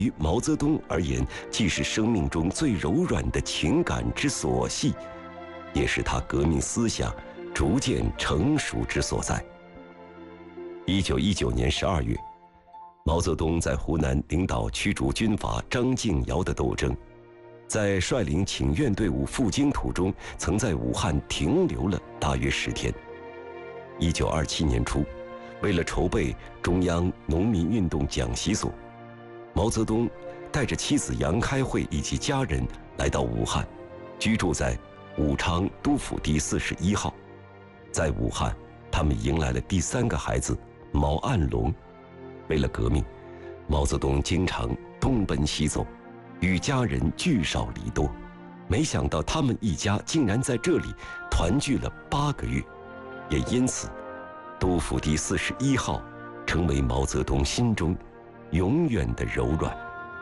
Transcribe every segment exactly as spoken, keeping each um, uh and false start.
于毛泽东而言，既是生命中最柔软的情感之所系，也是他革命思想逐渐成熟之所在。一九一九年十二月，毛泽东在湖南领导驱逐军阀张敬尧的斗争，在率领请愿队伍赴京途中，曾在武汉停留了大约十天。一九二七年初，为了筹备中央农民运动讲习所，毛泽东带着妻子杨开慧以及家人来到武汉，居住在武昌都府第四十一号。在武汉，他们迎来了第三个孩子毛岸龙。为了革命，毛泽东经常东奔西走，与家人聚少离多。没想到他们一家竟然在这里团聚了八个月，也因此，都府第四十一号成为毛泽东心中永远的柔软。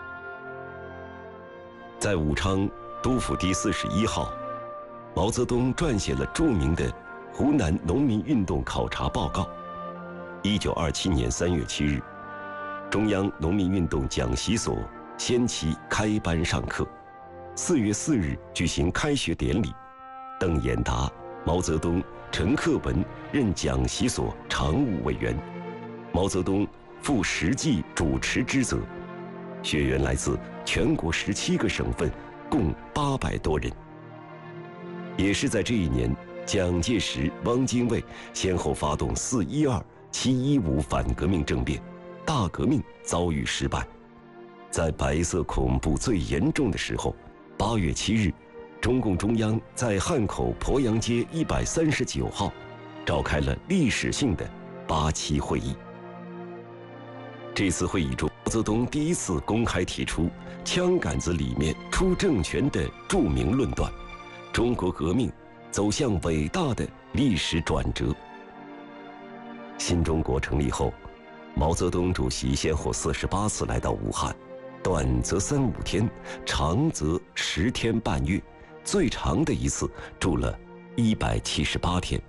在武昌都府第四十一号，毛泽东撰写了著名的湖南农民运动考察报告。一九二七年三月七日，中央农民运动讲习所先期开班上课，四月四日举行开学典礼。邓演达、毛泽东、陈克文任讲习所常务委员，毛泽东负实际主持之责。学员来自全国十七个省份，共八百多人。也是在这一年，蒋介石、汪精卫先后发动四一二、七一五反革命政变，大革命遭遇失败。在白色恐怖最严重的时候，八月七日，中共中央在汉口鄱阳街一百三十九号召开了历史性的八七会议。这次会议中，毛泽东第一次公开提出枪杆子里面出政权的著名论断：中国革命走向伟大的历史转折。新中国成立后，毛泽东主席先后四十八次来到武汉，短则三五天，长则十天半月，最长的一次住了一百七十八天。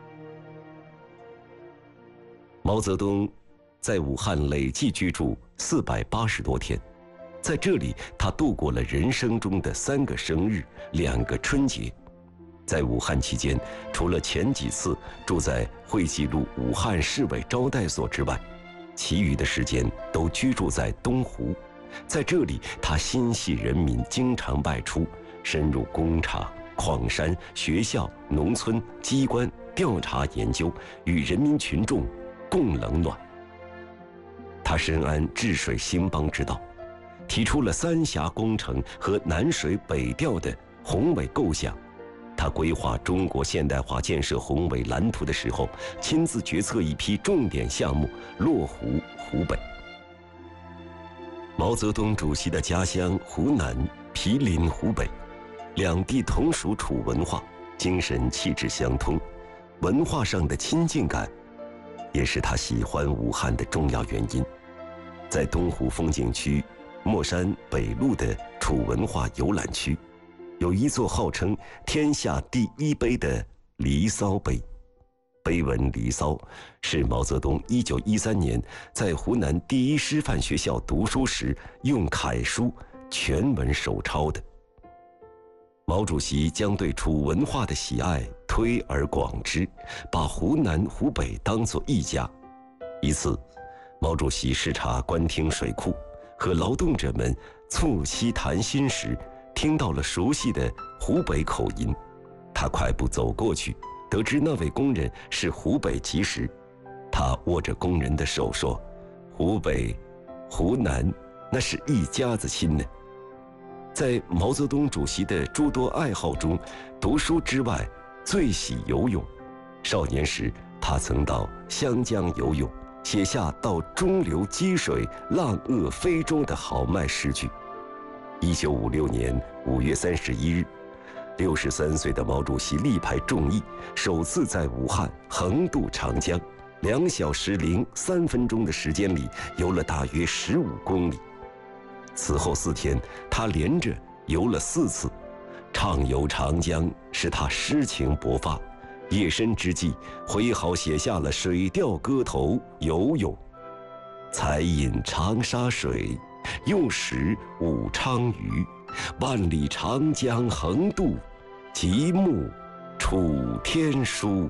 毛泽东在武汉累计居住四百八十多天，在这里他度过了人生中的三个生日、两个春节。在武汉期间，除了前几次住在会稽路武汉市委招待所之外，其余的时间都居住在东湖。在这里，他心系人民，经常外出，深入工厂、矿山、学校、农村、机关调查研究，与人民群众共冷暖。他深谙治水兴邦之道，提出了三峡工程和南水北调的宏伟构想。他规划中国现代化建设宏伟蓝图的时候，亲自决策一批重点项目落户湖北。毛泽东主席的家乡湖南毗邻湖北，两地同属楚文化，精神气质相通，文化上的亲近感也是他喜欢武汉的重要原因。在东湖风景区莫山北路的楚文化游览区，有一座号称天下第一碑的离骚碑。碑文《离骚》是毛泽东一九一三年在湖南第一师范学校读书时用楷书全文手抄的。毛主席将对楚文化的喜爱推而广之，把湖南、湖北当作一家。一次，毛主席视察官厅水库，和劳动者们促膝谈心时，听到了熟悉的湖北口音。他快步走过去，得知那位工人是湖北籍时，他握着工人的手说：“湖北、湖南，那是一家子亲呢。”在毛泽东主席的诸多爱好中，读书之外最喜游泳。少年时，他曾到湘江游泳，写下到中流击水，浪遏飞舟的豪迈诗句。一九五六年五月三十一日，六十三岁的毛主席力排众议，首次在武汉横渡长江，两小时零三分钟的时间里游了大约十五公里。此后四天，他连着游了四次。畅游长江使他诗情勃发，夜深之际，挥毫写下了《水调歌头·游泳》：“才饮长沙水， 又识武昌鱼。万里长江横渡，极目楚天舒。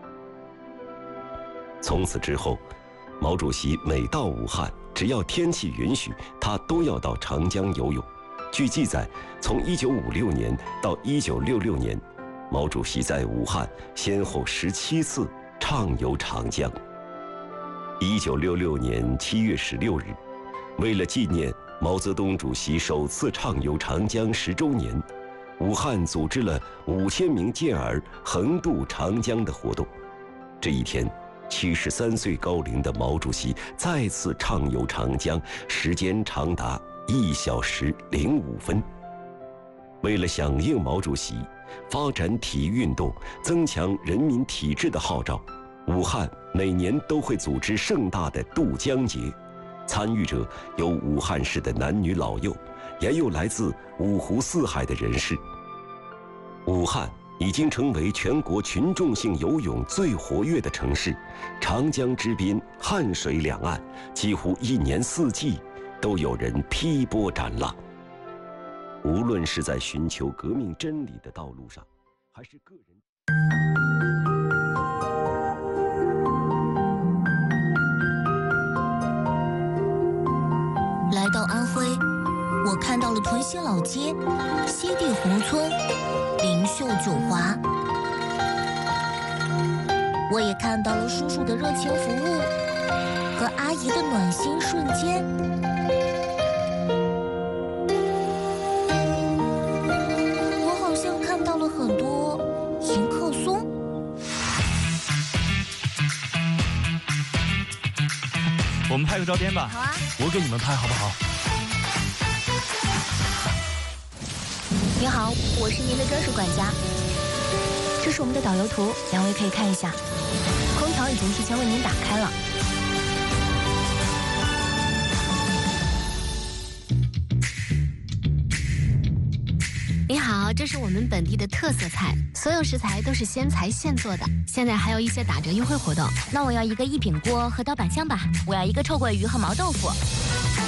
从此之后，毛主席每到武汉，只要天气允许，他都要到长江游泳。据记载，从一九五六年到一九六六年，毛主席在武汉先后十七次畅游长江。一九六六年七月十六日，为了纪念毛泽东主席首次畅游长江十周年，武汉组织了五千名健儿横渡长江的活动。这一天，七十三岁高龄的毛主席再次畅游长江，时间长达一小时零五分。为了响应毛主席发展体育运动、增强人民体质的号召，武汉每年都会组织盛大的渡江节。参与者有武汉市的男女老幼，也有来自五湖四海的人士。武汉已经成为全国群众性游泳最活跃的城市，长江之滨、汉水两岸，几乎一年四季都有人劈波斩浪。无论是在寻求革命真理的道路上，还是个人。 来到安徽，我看到了屯溪老街、西递宏村、灵秀九华，我也看到了叔叔的热情服务和阿姨的暖心瞬间。我好像看到了很多迎客松。 我们拍个照片吧。 好啊， 我给你们拍好不好？ 您好，我是您的专属管家。这是我们的导游图，两位可以看一下。空调已经提前为您打开了。 您好，这是我们本地的特色菜，所有食材都是鲜材现做的，现在还有一些打折优惠活动。 那我要一个一品锅和刀板香吧，我要一个臭鳜鱼和毛豆腐。